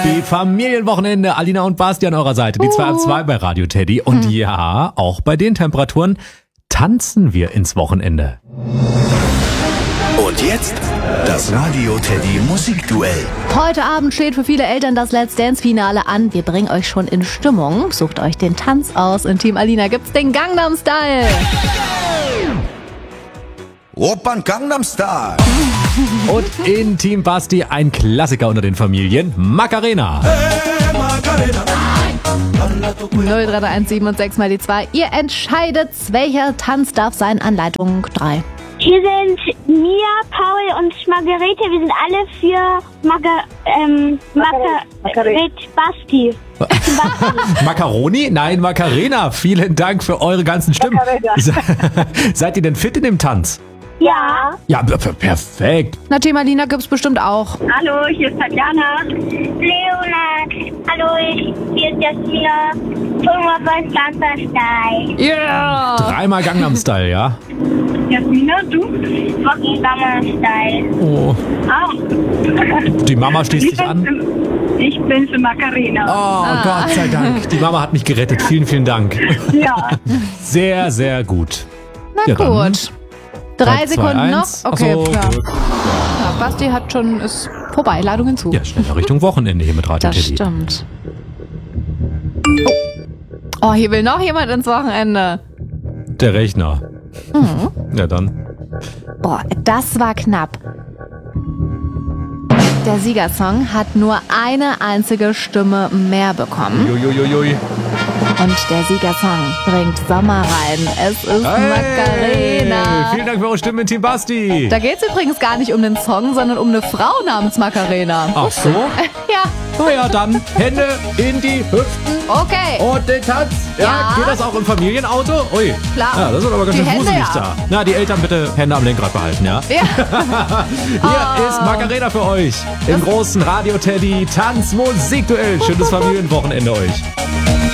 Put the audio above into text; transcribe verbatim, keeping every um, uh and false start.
Die Familienwochenende, Alina und Basti an eurer Seite, die zwei ab zwei bei Radio Teddy. Und Hm. ja, auch bei den Temperaturen tanzen wir ins Wochenende. Und jetzt das Radio Teddy Musikduell. Heute Abend steht für viele Eltern das Let's Dance Finale an. Wir bringen euch schon in Stimmung. Sucht euch den Tanz aus. In Team Alina gibt's den Gangnam Style. Opern Gangnam Style. Und in Team Basti ein Klassiker unter den Familien, Macarena. null drei drei eins sieben und sechs mal die zwei. Ihr entscheidet, welcher Tanz darf sein. Anleitung drei. Hier sind Mia, Paul und Margarete. Wir sind alle für Marga, ähm, Margarete Basti. Macaroni? Nein, Macarena. Vielen Dank für eure ganzen Stimmen. Seid ihr denn fit in dem Tanz? Ja. Ja, p- p- perfekt. Na, Team Alina gibt's bestimmt auch. Hallo, hier ist Tatjana. Leonard. Hallo, ich, hier ist Jasmina. Firma bei Santa Style. Yeah! Dreimal Gangnam Style, ja? Jasmina, du? Rocky Summer Style. Oh. Auch. Die Mama schließt sich an. Ich bin für Macarena. Oh, Gott sei Dank. Die Mama hat mich gerettet. Vielen, vielen Dank. Ja. Sehr, sehr gut. Na Ja, dann. gut. Drei Drei, zwei, Sekunden eins. noch. Okay, Ach so, ja. gut. Ja, Basti hat schon, ist vorbei. Ladung hinzu. Ja, schneller Richtung Wochenende hier mit Radio Das Teddy. stimmt. Oh. oh, hier will noch jemand ins Wochenende. Der Rechner. Mhm. Ja, dann. Boah, das war knapp. Der Siegersong hat nur eine einzige Stimme mehr bekommen. Uiuiuiui. Und der Siegersong bringt Sommer rein. Es ist Macarena. Vielen Dank für eure Stimme in Team Basti. Da geht's übrigens gar nicht um den Song, sondern um eine Frau namens Macarena. Ach so? Ja, Na ja, dann Hände in die Hüften okay. und den Tanz. Ja, Ja. geht das auch im Familienauto? Ui. Klar. Ja, das ist aber ganz Die schön Hände, wuselig ja. da. Na, die Eltern bitte Hände am Lenkrad behalten, ja? Ja. Hier ist Macarena für euch im großen Radio Teddy Tanz Musikduell. Schönes Familienwochenende euch.